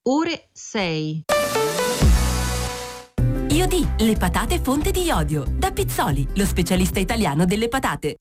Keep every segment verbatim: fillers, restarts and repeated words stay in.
ore sei. Iodi, le patate fonte di iodio. Da Pizzoli, lo specialista italiano delle patate.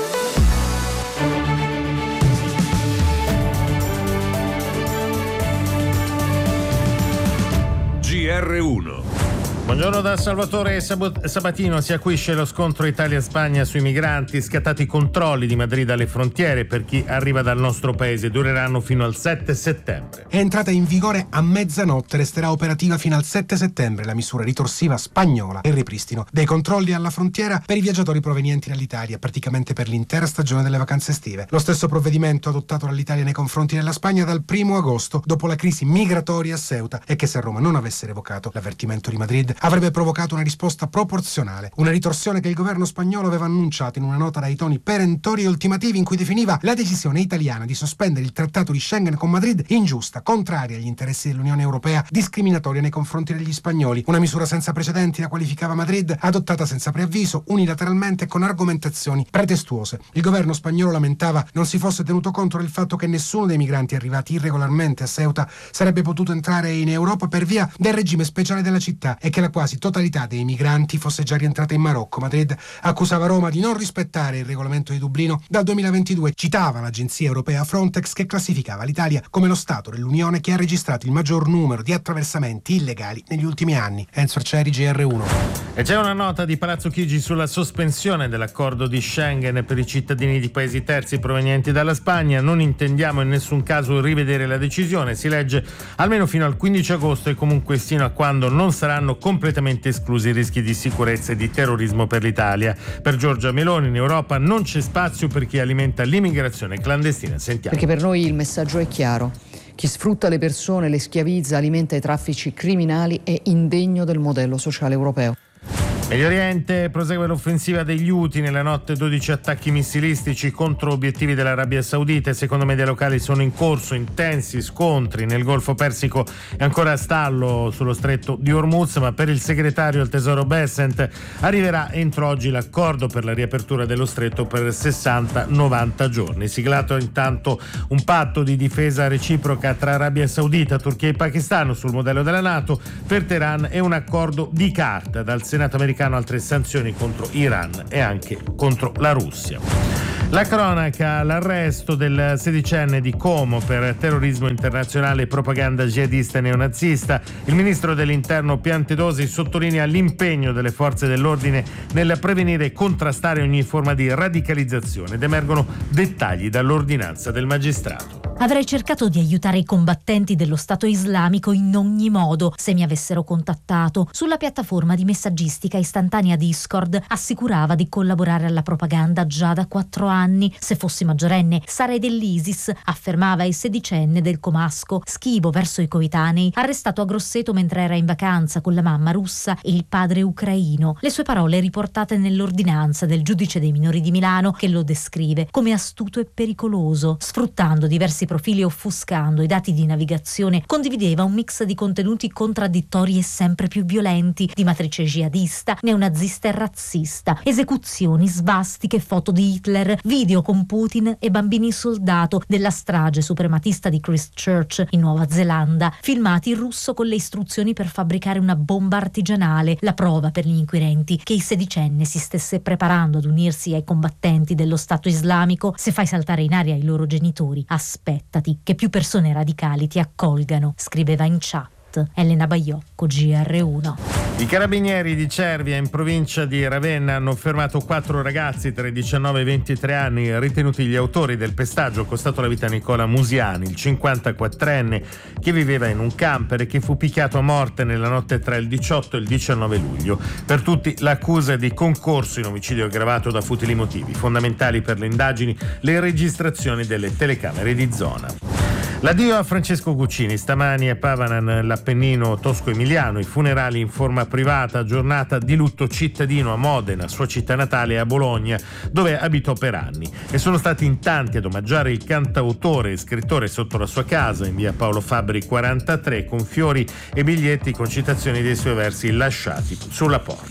G R uno. Buongiorno da Salvatore Sabatino. Si acuisce lo scontro Italia-Spagna sui migranti. Scattati i controlli di Madrid alle frontiere per chi arriva dal nostro paese. Dureranno fino al sette settembre. È entrata in vigore a mezzanotte. Resterà operativa fino al sette settembre la misura ritorsiva spagnola e il ripristino dei controlli alla frontiera per i viaggiatori provenienti dall'Italia, praticamente per l'intera stagione delle vacanze estive. Lo stesso provvedimento adottato dall'Italia nei confronti della Spagna dal primo agosto, dopo la crisi migratoria a Ceuta, e che se Roma non avesse revocato l'avvertimento di Madrid avrebbe provocato una risposta proporzionale, una ritorsione che il governo spagnolo aveva annunciato in una nota dai toni perentori e ultimativi in cui definiva la decisione italiana di sospendere il trattato di Schengen con Madrid ingiusta, contraria agli interessi dell'Unione Europea, discriminatoria nei confronti degli spagnoli, una misura senza precedenti, la qualificava Madrid, adottata senza preavviso, unilateralmente e con argomentazioni pretestuose. Il governo spagnolo lamentava non si fosse tenuto conto del fatto che nessuno dei migranti arrivati irregolarmente a Ceuta sarebbe potuto entrare in Europa per via del regime speciale della città e che la quasi totalità dei migranti fosse già rientrata in Marocco. Madrid accusava Roma di non rispettare il regolamento di Dublino dal duemilaventidue. Citava l'agenzia europea Frontex che classificava l'Italia come lo Stato dell'Unione che ha registrato il maggior numero di attraversamenti illegali negli ultimi anni. Enzo Arcieri, G R uno. E c'è una nota di Palazzo Chigi sulla sospensione dell'accordo di Schengen per i cittadini di paesi terzi provenienti dalla Spagna. Non intendiamo in nessun caso rivedere la decisione, si legge, almeno fino al quindici agosto e comunque sino a quando non saranno completamente esclusi i rischi di sicurezza e di terrorismo per l'Italia. Per Giorgia Meloni in Europa non c'è spazio per chi alimenta l'immigrazione clandestina. Sentiamo. Perché per noi il messaggio è chiaro. Chi sfrutta le persone, le schiavizza, alimenta i traffici criminali è indegno del modello sociale europeo. Medio Oriente, prosegue l'offensiva degli Houthi nella notte, dodici attacchi missilistici contro obiettivi dell'Arabia Saudita. Secondo media locali sono in corso intensi scontri nel Golfo Persico e ancora a stallo sullo stretto di Hormuz, ma per il segretario al Tesoro Bessent arriverà entro oggi l'accordo per la riapertura dello stretto per sessanta novanta giorni. Siglato intanto un patto di difesa reciproca tra Arabia Saudita, Turchia e Pakistan sul modello della NATO per Teheran e un accordo di carta dal Senato americano. Altre sanzioni contro Iran e anche contro la Russia. La cronaca, l'arresto del sedicenne di Como per terrorismo internazionale e propaganda jihadista neonazista. Il ministro dell'Interno Piantedosi sottolinea l'impegno delle forze dell'ordine nel prevenire e contrastare ogni forma di radicalizzazione ed emergono dettagli dall'ordinanza del magistrato. Avrei cercato di aiutare i combattenti dello Stato islamico in ogni modo se mi avessero contattato. Sulla piattaforma di messaggistica istantanea Discord assicurava di collaborare alla propaganda già da quattro anni. Se fossi maggiorenne sarei dell'ISIS, affermava il sedicenne del comasco, schivo verso i coetanei, arrestato a Grosseto mentre era in vacanza con la mamma russa e il padre ucraino. Le sue parole riportate nell'ordinanza del giudice dei minori di Milano che lo descrive come astuto e pericoloso, sfruttando diversi profili e offuscando i dati di navigazione. Condivideva un mix di contenuti contraddittori e sempre più violenti, di matrice jihadista, neonazista e razzista, esecuzioni, svastiche, foto di Hitler, video con Putin e bambini soldato della strage suprematista di Christchurch in Nuova Zelanda, filmati in russo con le istruzioni per fabbricare una bomba artigianale, la prova per gli inquirenti che il sedicenne si stesse preparando ad unirsi ai combattenti dello Stato islamico. Se fai saltare in aria i loro genitori, aspetta Aspettati che più persone radicali ti accolgano, scriveva in chat Elena Baiocco, G R uno. I carabinieri di Cervia in provincia di Ravenna hanno fermato quattro ragazzi tra i diciannove e i ventitré anni ritenuti gli autori del pestaggio costato la vita a Nicola Musiani, il cinquantaquattrenne che viveva in un camper e che fu picchiato a morte nella notte tra il diciotto e il diciannove luglio. Per tutti l'accusa di concorso in omicidio aggravato da futili motivi. Fondamentali per le indagini le registrazioni delle telecamere di zona. L'addio a Francesco Guccini, stamani a Pavanan, l'Appennino tosco-emiliano, i funerali in forma privata, giornata di lutto cittadino a Modena, sua città natale, e a Bologna, dove abitò per anni. E sono stati in tanti ad omaggiare il cantautore e scrittore sotto la sua casa, in via Paolo Fabbri quarantatré, con fiori e biglietti con citazioni dei suoi versi lasciati sulla porta.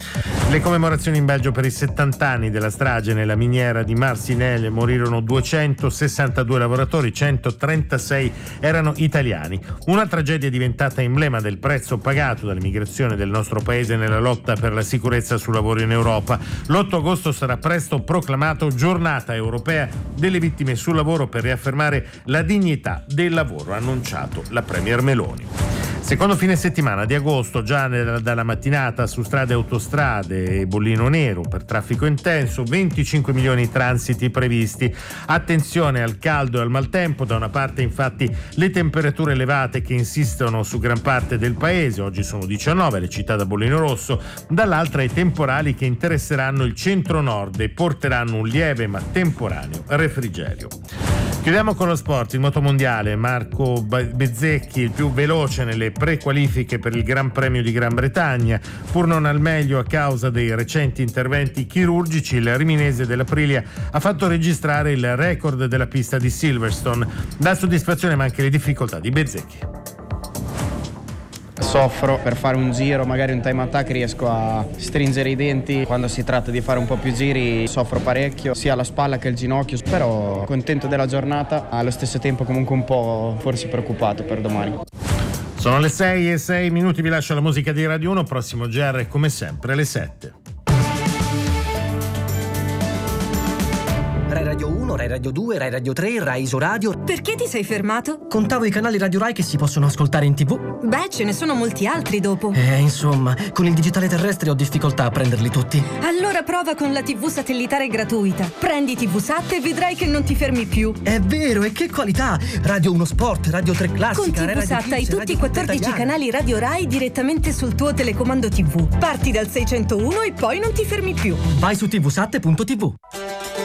Le commemorazioni in Belgio per i settanta anni della strage nella miniera di Marcinelle. Morirono duecentosessantadue lavoratori, centotrentasei erano italiani. Una tragedia diventata emblema del prezzo pagato dall'immigrazione del nostro paese nella lotta per la sicurezza sul lavoro in Europa. L'otto agosto sarà presto proclamato Giornata Europea delle Vittime sul Lavoro per riaffermare la dignità del lavoro, ha annunciato la Premier Meloni. Secondo fine settimana di agosto, già nella, dalla mattinata su strade e autostrade e bollino nero per traffico intenso, venticinque milioni di transiti previsti. Attenzione al caldo e al maltempo, da una parte infatti le temperature elevate che insistono su gran parte del paese, oggi sono diciannove le città da bollino rosso, dall'altra i temporali che interesseranno il centro-nord e porteranno un lieve ma temporaneo refrigerio. Chiudiamo con lo sport, il motomondiale. Marco Bezzecchi, il più veloce nelle prequalifiche per il Gran Premio di Gran Bretagna, pur non al meglio a causa dei recenti interventi chirurgici. Il riminese dell'Aprilia ha fatto registrare il record della pista di Silverstone. Da soddisfazione ma anche le difficoltà di Bezzecchi. Soffro per fare un giro, magari un time attack riesco a stringere i denti. Quando si tratta di fare un po' più giri soffro parecchio, sia la spalla che il ginocchio, però contento della giornata, allo stesso tempo comunque un po' forse preoccupato per domani. Sono le sei e sei minuti, vi lascio la musica di Radio uno, prossimo G R come sempre alle sette. Rai Radio uno, Rai Radio due, Rai Radio tre, Rai Isoradio. Perché ti sei fermato? Contavo i canali Radio Rai che si possono ascoltare in tv. Beh, ce ne sono molti altri dopo. Eh, insomma, con il digitale terrestre ho difficoltà a prenderli tutti. Allora prova con la tivù satellitare gratuita. Prendi tivusat e vedrai che non ti fermi più. È vero, e che qualità! Radio uno Sport, Radio tre Classica, con tivusat hai tutti i quattordici canali Radio Rai direttamente sul tuo telecomando tivù. Parti dal seicentouno e poi non ti fermi più. Vai su tivusat punto tv.